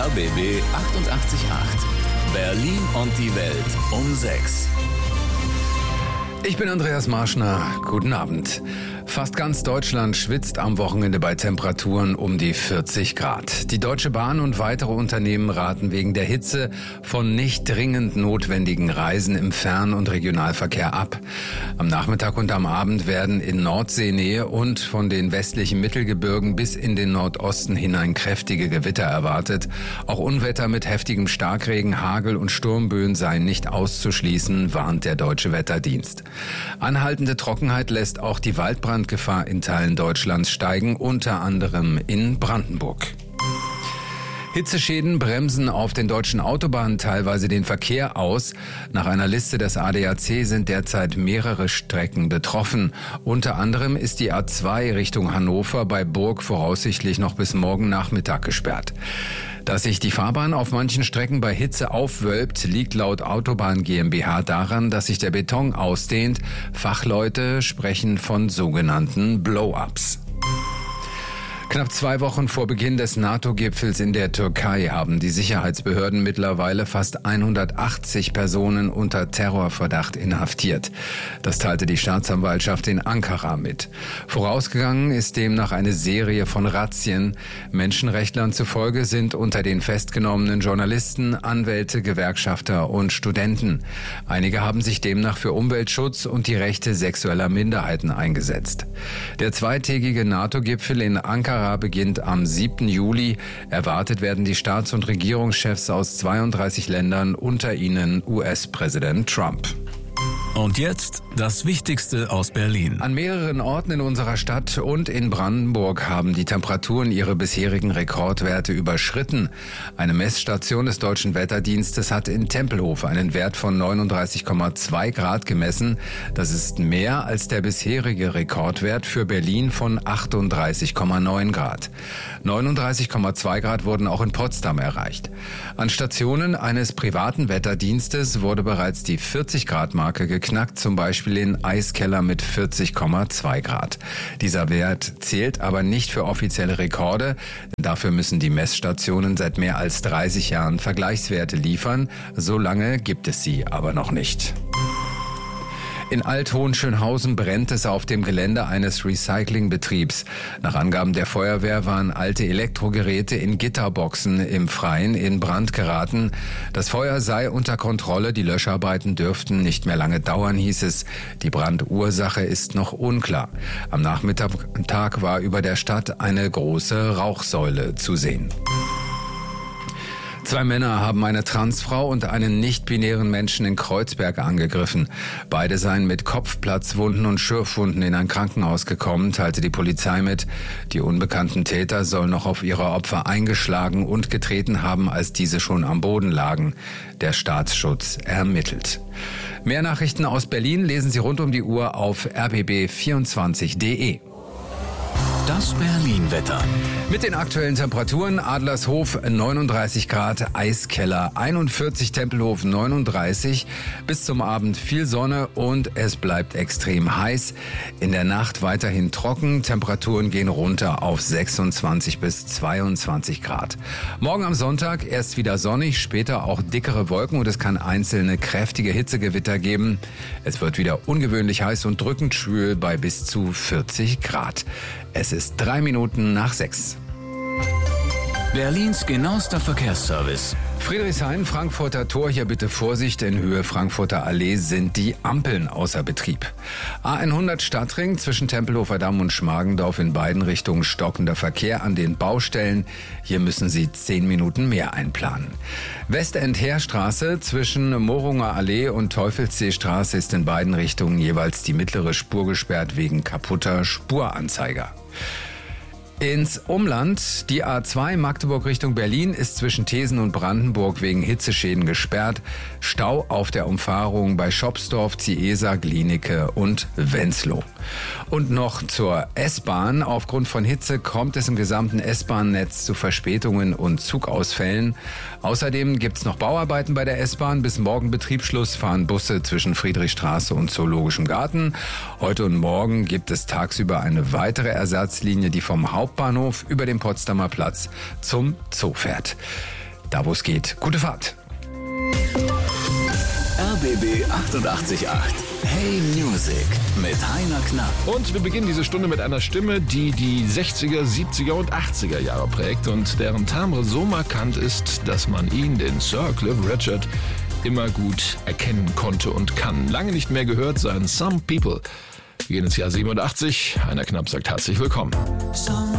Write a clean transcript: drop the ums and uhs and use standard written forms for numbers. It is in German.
RBB 88.8. Berlin und die Welt um 6. Ich bin Andreas Marschner. Guten Abend. Fast ganz Deutschland schwitzt am Wochenende bei Temperaturen um die 40 Grad. Die Deutsche Bahn und weitere Unternehmen raten wegen der Hitze von nicht dringend notwendigen Reisen im Fern- und Regionalverkehr ab. Am Nachmittag und am Abend werden in Nordseenähe und von den westlichen Mittelgebirgen bis in den Nordosten hinein kräftige Gewitter erwartet. Auch Unwetter mit heftigem Starkregen, Hagel und Sturmböen seien nicht auszuschließen, warnt der Deutsche Wetterdienst. Anhaltende Trockenheit lässt auch die Waldbrandgefahr in Teilen Deutschlands steigen, unter anderem in Brandenburg. Hitzeschäden bremsen auf den deutschen Autobahnen teilweise den Verkehr aus. Nach einer Liste des ADAC sind derzeit mehrere Strecken betroffen. Unter anderem ist die A2 Richtung Hannover bei Burg voraussichtlich noch bis morgen Nachmittag gesperrt. Dass sich die Fahrbahn auf manchen Strecken bei Hitze aufwölbt, liegt laut Autobahn GmbH daran, dass sich der Beton ausdehnt. Fachleute sprechen von sogenannten Blow-ups. Knapp 2 Wochen vor Beginn des NATO-Gipfels in der Türkei haben die Sicherheitsbehörden mittlerweile fast 180 Personen unter Terrorverdacht inhaftiert. Das teilte die Staatsanwaltschaft in Ankara mit. Vorausgegangen ist demnach eine Serie von Razzien. Menschenrechtlern zufolge sind unter den festgenommenen Journalisten, Anwälte, Gewerkschafter und Studenten. Einige haben sich demnach für Umweltschutz und die Rechte sexueller Minderheiten eingesetzt. Der zweitägige NATO-Gipfel in Ankara beginnt am 7. Juli. Erwartet werden die Staats- und Regierungschefs aus 32 Ländern, unter ihnen US-Präsident Trump. Und jetzt das Wichtigste aus Berlin. An mehreren Orten in unserer Stadt und in Brandenburg haben die Temperaturen ihre bisherigen Rekordwerte überschritten. Eine Messstation des Deutschen Wetterdienstes hat in Tempelhof einen Wert von 39,2 Grad gemessen. Das ist mehr als der bisherige Rekordwert für Berlin von 38,9 Grad. 39,2 Grad wurden auch in Potsdam erreicht. An Stationen eines privaten Wetterdienstes wurde bereits die 40-Grad-Marke geknackt, zum Beispiel in Eiskeller mit 40,2 Grad. Dieser Wert zählt aber nicht für offizielle Rekorde. Dafür müssen die Messstationen seit mehr als 30 Jahren Vergleichswerte liefern. So lange gibt es sie aber noch nicht. In Alt-Hohenschönhausen brennt es auf dem Gelände eines Recyclingbetriebs. Nach Angaben der Feuerwehr waren alte Elektrogeräte in Gitterboxen im Freien in Brand geraten. Das Feuer sei unter Kontrolle, die Löscharbeiten dürften nicht mehr lange dauern, hieß es. Die Brandursache ist noch unklar. Am Nachmittag war über der Stadt eine große Rauchsäule zu sehen. 2 Männer haben eine Transfrau und einen nicht-binären Menschen in Kreuzberg angegriffen. Beide seien mit Kopfplatzwunden und Schürfwunden in ein Krankenhaus gekommen, teilte die Polizei mit. Die unbekannten Täter sollen noch auf ihre Opfer eingeschlagen und getreten haben, als diese schon am Boden lagen. Der Staatsschutz ermittelt. Mehr Nachrichten aus Berlin lesen Sie rund um die Uhr auf rbb24.de. Das Berlin-Wetter. Mit den aktuellen Temperaturen: Adlershof 39 Grad, Eiskeller 41, Tempelhof 39. Bis zum Abend viel Sonne und es bleibt extrem heiß. In der Nacht weiterhin trocken, Temperaturen gehen runter auf 26 bis 22 Grad. Morgen am Sonntag erst wieder sonnig, später auch dickere Wolken und es kann einzelne kräftige Hitzegewitter geben. Es wird wieder ungewöhnlich heiß und drückend schwül bei bis zu 40 Grad. Es ist 3 Minuten nach 6. Berlins genauester Verkehrsservice. Friedrichshain, Frankfurter Tor, hier bitte Vorsicht, in Höhe Frankfurter Allee sind die Ampeln außer Betrieb. A100 Stadtring zwischen Tempelhofer Damm und Schmargendorf in beiden Richtungen stockender Verkehr an den Baustellen. Hier müssen Sie 10 Minuten mehr einplanen. Westend-Heerstraße zwischen Morunger Allee und Teufelsseestraße ist in beiden Richtungen jeweils die mittlere Spur gesperrt wegen kaputter Spuranzeiger. Ins Umland. Die A2 Magdeburg Richtung Berlin ist zwischen Thesen und Brandenburg wegen Hitzeschäden gesperrt. Stau auf der Umfahrung bei Schopsdorf, Ziesa, Glienicke und Wenzlow. Und noch zur S-Bahn. Aufgrund von Hitze kommt es im gesamten S-Bahn-Netz zu Verspätungen und Zugausfällen. Außerdem gibt es noch Bauarbeiten bei der S-Bahn. Bis morgen Betriebsschluss fahren Busse zwischen Friedrichstraße und Zoologischem Garten. Heute und morgen gibt es tagsüber eine weitere Ersatzlinie, die vom Hauptbahnhof über den Potsdamer Platz zum Zoo fährt. da wo es geht. Gute Fahrt. RBB 888. Hey Music mit Heiner Knapp. Und wir beginnen diese Stunde mit einer Stimme, die die 60er, 70er und 80er Jahre prägt und deren Timbre so markant ist, dass man ihn, den Sir Cliff Richard, immer gut erkennen konnte und kann. Lange nicht mehr gehört sein Some People. Wir gehen ins Jahr 87. Heiner Knapp sagt herzlich willkommen.